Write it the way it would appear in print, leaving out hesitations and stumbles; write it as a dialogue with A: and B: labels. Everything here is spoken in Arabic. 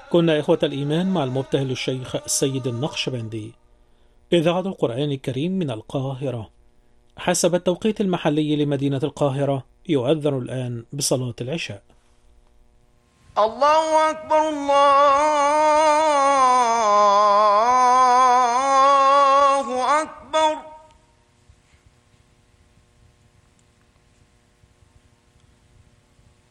A: كنا إخوة الإيمان مع المبتهل الشيخ السيد النقشبندي. إذاعة القرآن الكريم من القاهرة. حسب التوقيت المحلي لمدينة القاهرة يؤذن الآن بصلاة العشاء.
B: الله أكبر الله أكبر.